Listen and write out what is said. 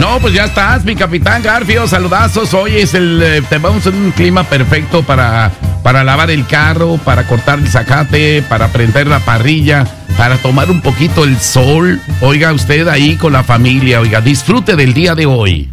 No, pues ya estás, mi capitán Garfio, saludazos. Hoy es tenemos un clima perfecto para lavar el carro, para cortar el zacate, para prender la parrilla, para tomar un poquito el sol. Oiga, usted ahí con la familia, oiga, disfrute del día de hoy.